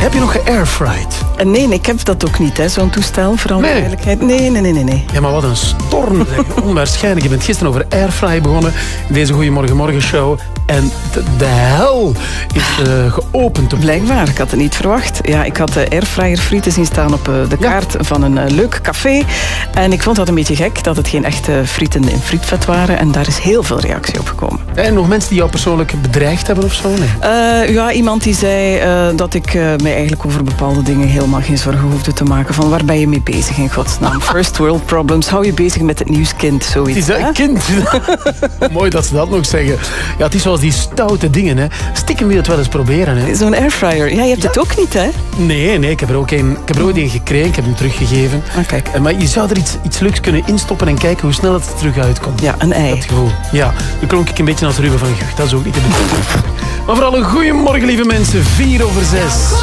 Heb je nog geairfried? Nee, ik heb dat ook niet, zo'n toestel, voor alle duidelijkheid. Nee. Ja, maar wat een storm, zeg. Onwaarschijnlijk. Je bent gisteren over airfry begonnen in deze Goeiemorgen show. En de hel is geopend. Blijkbaar, ik had het niet verwacht. Ja, ik had de airfryer frieten zien staan op de kaart van een leuk café. En ik vond dat een beetje gek, dat het geen echte frieten in frietvet waren. En daar is heel veel reactie op gekomen. En nog mensen die jou persoonlijk bedreigd hebben of zo? Nee? Ja, iemand die zei dat ik mij eigenlijk over bepaalde dingen helemaal geen zorgen hoefde te maken. Van waar ben je mee bezig in godsnaam? First world problems. Hou je bezig met het nieuwskind, zoiets. Het is een kind. Mooi dat ze dat nog zeggen. Ja, het is zoals die stoute dingen. Hè. Stiekem wil je het wel eens proberen. Hè. Zo'n airfryer. Ja, je hebt het ook niet, hè? Nee, ik heb er ook een. Ik heb er ooit een gekregen. Ik heb hem teruggegeven. Kijk. Maar je zou er iets leuks kunnen instoppen en kijken hoe snel het er terug uitkomt. Ja, een ei. Dat gevoel. Ja, nu klonk ik een beetje als Ruben van Gucht. Dat is ook niet de bedoeling. Maar vooral een goeiemorgen, lieve mensen. 4:04.